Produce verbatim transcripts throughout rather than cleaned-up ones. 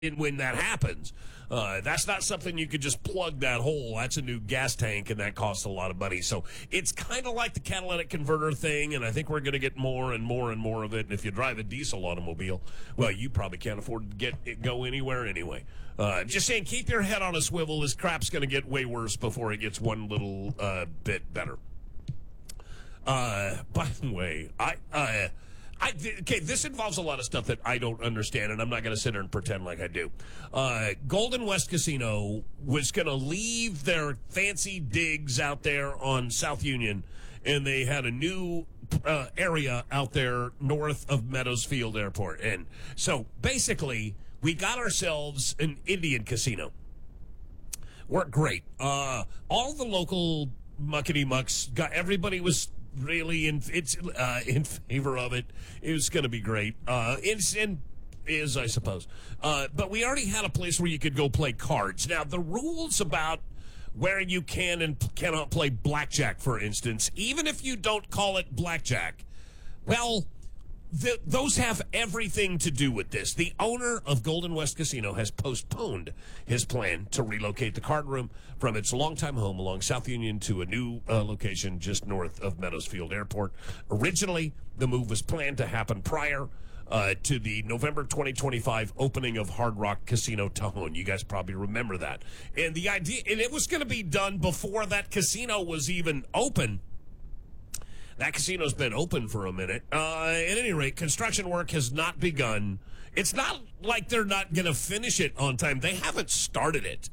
And when that happens, uh, that's not something you could just plug that hole. That's a new gas tank, and that costs a lot of money. So it's kind of like the catalytic converter thing, and I think we're going to get more and more and more of it. And if you drive a diesel automobile, well, you probably can't afford to get it go anywhere anyway. Uh, just saying, keep your head on a swivel. This crap's going to get way worse before it gets one little uh, bit better. Uh, by the way, I... Uh, I, okay, this involves a lot of stuff that I don't understand, and I'm not going to sit here and pretend like I do. Uh, Golden West Casino was going to leave their fancy digs out there on South Union, and they had a new uh, area out there north of Meadows Field Airport. And so, basically, we got ourselves an Indian casino. Worked great. Uh, all the local muckety-mucks, got everybody was... really in it's uh, in favor of it. It was going to be great. Uh, it's and is I suppose. Uh, but we already had a place where you could go play cards. Now the rules about where you can and cannot play blackjack, for instance, even if you don't call it blackjack, well, the, those have everything to do with this. The owner of Golden West Casino has postponed his plan to relocate the card room from its longtime home along South Union to a new uh, location just north of Meadows Field Airport. Originally, the move was planned to happen prior uh, to the November twenty twenty-five opening of Hard Rock Casino Tajon. You guys probably remember that. And the idea, and it was going to be done before that casino was even open. That casino's been open for a minute. Uh, at any rate, construction work has not begun. It's not like they're not going to finish it on time. They haven't started it.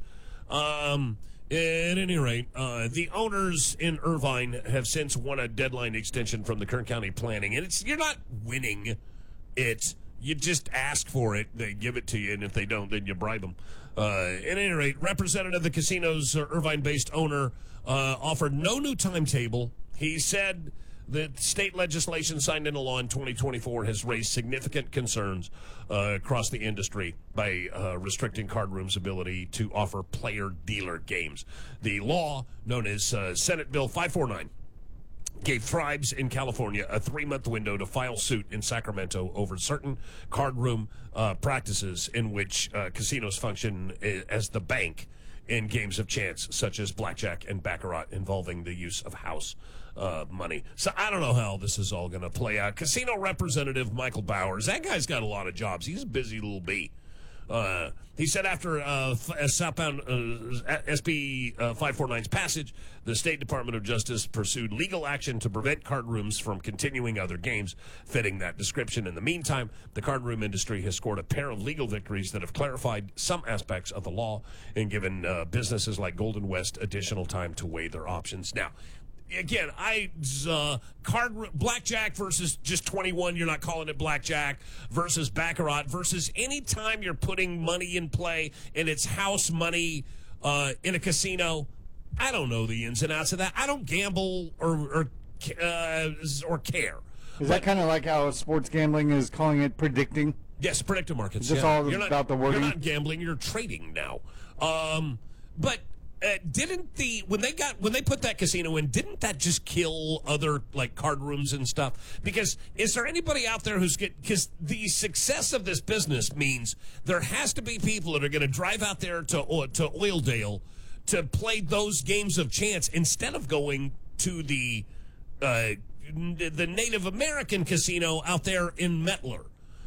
Um, at any rate, uh, the owners in Irvine have since won a deadline extension from the Kern County Planning. And it's you're not winning it. You just ask for it. They give it to you. And if they don't, then you bribe them. Uh, at any rate, representative of the casino's uh, Irvine-based owner uh, offered no new timetable. He said... the state legislation signed into law in twenty twenty-four has raised significant concerns uh, across the industry by uh, restricting card rooms' ability to offer player-dealer games. The law, known as uh, Senate Bill five forty-nine, gave tribes in California a three-month window to file suit in Sacramento over certain card room uh, practices in which uh, casinos function as the bank in games of chance, such as blackjack and baccarat, involving the use of house uh, money. So I don't know how this is all going to play out. Casino Representative Michael Bowers, that guy's got a lot of jobs. He's a busy little bee. Uh, he said after uh, southbound uh, S B uh, five forty-nine's passage, the State Department of Justice pursued legal action to prevent card rooms from continuing other games fitting that description. In the meantime, the card room industry has scored a pair of legal victories that have clarified some aspects of the law and given uh, businesses like Golden West additional time to weigh their options. Now, again, I uh, card blackjack versus just twenty-one. You're not calling it blackjack versus baccarat versus any time you're putting money in play and it's house money uh, in a casino. I don't know the ins and outs of that. I don't gamble or or, uh, or care. Is that kind of like how sports gambling is calling it predicting? Yes, predictive markets. Just yeah. all you're about not, the wording. You're not gambling. You're trading now. Um, but. Uh, didn't the when they got when they put that casino in, didn't that just kill other like card rooms and stuff? Because is there anybody out there who's get because the success of this business means there has to be people that are going to drive out there to to Oildale to play those games of chance instead of going to the uh, the Native American casino out there in Mettler.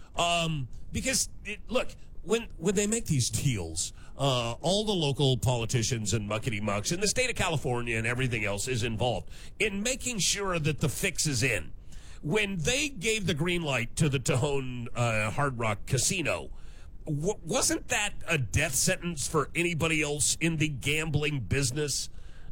Um, because it, look, when when they make these deals. Uh, all the local politicians and muckety-mucks in the state of California and everything else is involved in making sure that the fix is in. When they gave the green light to the Tajon uh, Hard Rock Casino, w- wasn't that a death sentence for anybody else in the gambling business?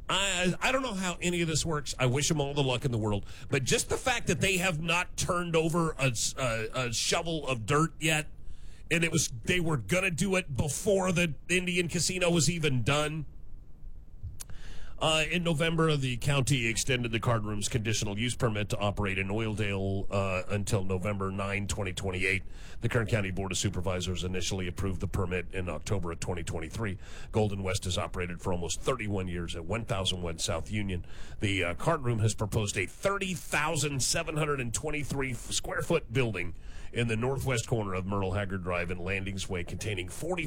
I, I don't know how any of this works. I wish them all the luck in the world. But just the fact that they have not turned over a, a, a shovel of dirt yet, and it was they were going to do it before the Indian casino was even done. Uh, in November, the county extended the card room's conditional use permit to operate in Oildale uh, until November ninth, twenty twenty-eight. The Kern County Board of Supervisors initially approved the permit in October of twenty twenty-three. Golden West has operated for almost thirty-one years at one thousand one South Union. The uh, card room has proposed a thirty thousand seven hundred twenty-three square foot building in the northwest corner of Merle Haggard Drive and Landings Way, containing forty